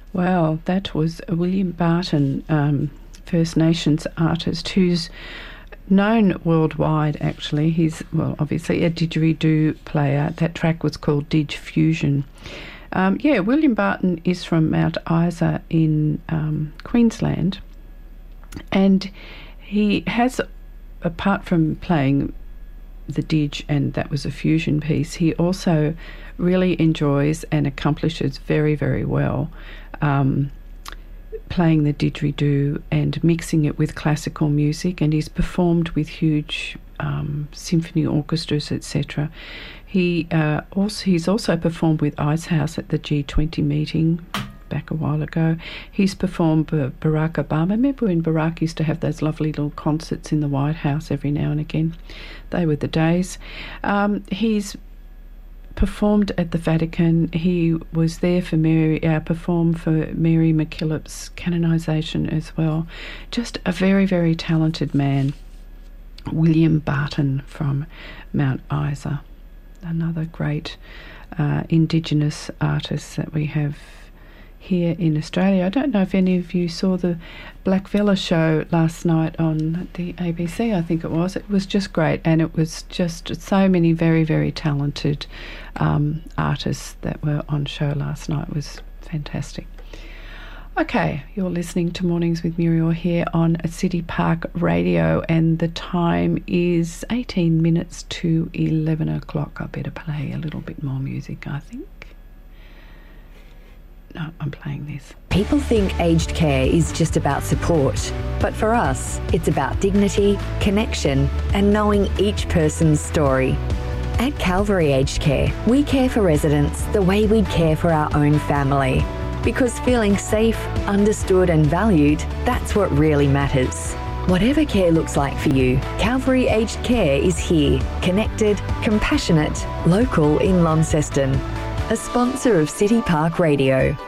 Well, that was William Barton, First Nations artist, who's known worldwide, actually. He's, well, obviously a didgeridoo player. That track was called Didge Fusion. William Barton is from Mount Isa in Queensland, and he has, apart from playing the didge, and that was a fusion piece, he also really enjoys and accomplishes very, very well playing the didgeridoo and mixing it with classical music, and he's performed with huge symphony orchestras, etc. He's also performed with Icehouse at the G20 meeting back a while ago. He's performed Barack Obama. Remember when Barack used to have those lovely little concerts in the White House every now and again? They were the days. He's performed at the Vatican. He was there for performed for Mary MacKillop's canonisation as well. Just a very, very talented man. William Barton from Mount Isa, another great Indigenous artist that we have here in Australia. I don't know if any of you saw the Black Villa show last night on the ABC, I think it was. It was just great, and it was just so many very, very talented artists that were on show last night. It was fantastic. Okay, you're listening to Mornings with Muriel here on City Park Radio, and the time is 18 minutes to 11 o'clock. I better play a little bit more music, I think. No, I'm playing this. People think aged care is just about support, but for us, it's about dignity, connection, and knowing each person's story. At Calvary Aged Care, we care for residents the way we'd care for our own family. Because feeling safe, understood and valued, that's what really matters. Whatever care looks like for you, Calvary Aged Care is here, connected, compassionate, local in Launceston. A sponsor of City Park Radio.